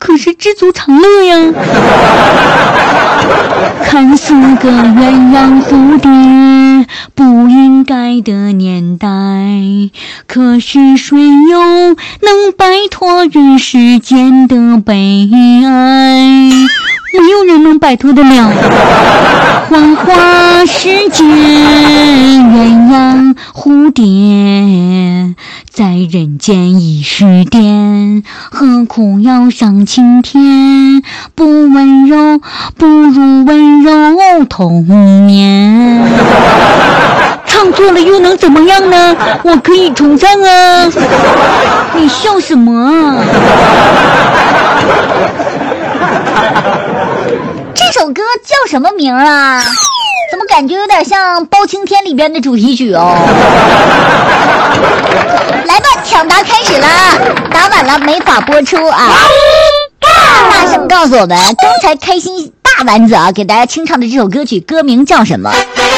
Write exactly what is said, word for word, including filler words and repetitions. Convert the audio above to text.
可是知足常乐呀。看似个鸳鸯蝴蝶，不应该的年代，可是谁又能摆脱人世间的悲哀？没有人能摆脱得了。花花世界，鸳鸯蝴蝶，在人间已是癫，何苦要上青天？不温柔，不如温柔童年。唱错了又能怎么样呢？我可以重唱啊！你笑什么啊？ 这首歌叫什么名啊？怎么感觉有点像《包青天》里边的主题曲哦？来吧，抢答开始了，答晚了没法播出啊！大声告诉我们，刚才开心大丸子啊给大家清唱的这首歌曲歌名叫什么？